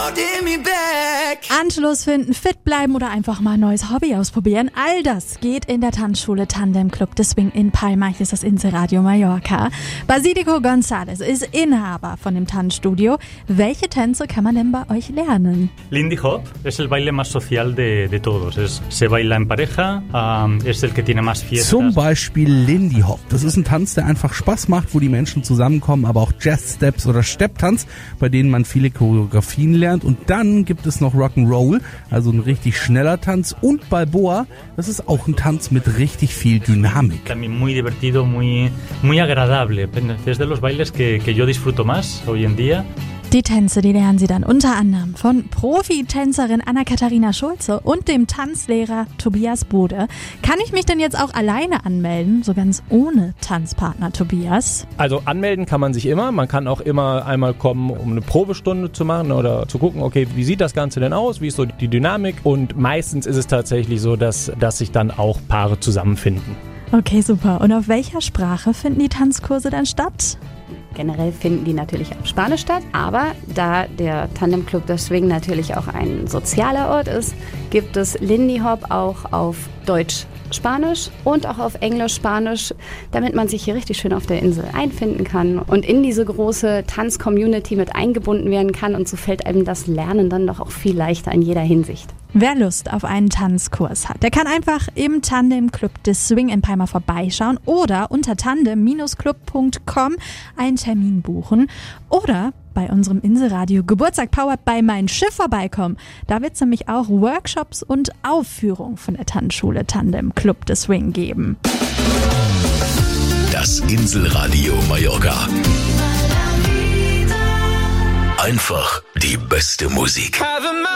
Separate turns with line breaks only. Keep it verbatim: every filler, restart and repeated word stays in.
holding me back.
Anschluss finden, fit bleiben oder einfach mal ein neues Hobby ausprobieren. All das geht in der Tanzschule Tandem Club de Swing in Palma. Hier ist das Inselradio Mallorca. Basilico González ist Inhaber von dem Tanzstudio. Welche Tänze kann man denn bei euch lernen?
Lindy Hop es el baile más social de, de todos. Es, se baila en pareja, um, es el que tiene más fiestas.
Zum Beispiel Lindy Hop. Das ist ein Tanz, der einfach Spaß macht, wo die Menschen zusammenkommen, aber auch Jazz Steps oder Stepptanz, bei denen man viele Choreografien lernt. Und dann gibt es noch Rock'n'Roll, also ein richtig schneller Tanz, und Balboa. Das ist auch ein Tanz mit richtig viel Dynamik.
También muy divertido, muy, muy agradable. Es de los bailes que, que yo disfruto más hoy en día.
Die Tänze, die lernen sie dann unter anderem von Profi-Tänzerin Anna-Katharina Schulze und dem Tanzlehrer Tobias Bode. Kann ich mich denn jetzt auch alleine anmelden, so ganz ohne Tanzpartner Tobias?
Also anmelden kann man sich immer. Man kann auch immer einmal kommen, um eine Probestunde zu machen oder zu gucken, okay, wie sieht das Ganze denn aus, wie ist so die Dynamik? Und meistens ist es tatsächlich so, dass, dass sich dann auch Paare zusammenfinden.
Okay, super. Und auf welcher Sprache finden die Tanzkurse dann statt?
Generell finden die natürlich auf Spanisch statt, aber da der Tandem Club de Swing natürlich auch ein sozialer Ort ist, gibt es Lindy Hop auch auf Deutsch, Spanisch und auch auf Englisch, Spanisch, damit man sich hier richtig schön auf der Insel einfinden kann und in diese große Tanz-Community mit eingebunden werden kann, und so fällt einem das Lernen dann doch auch viel leichter in jeder Hinsicht.
Wer Lust auf einen Tanzkurs hat, der kann einfach im Tandem Club de Swing in Palma vorbeischauen oder unter tandem Club punkt com einen Termin buchen oder bei unserem Inselradio Geburtstag powered bei Mein Schiff vorbeikommen. Da wird es nämlich auch Workshops und Aufführungen von der Tanzschule Tandem Club de Swing geben.
Das Inselradio Mallorca. Einfach die beste Musik.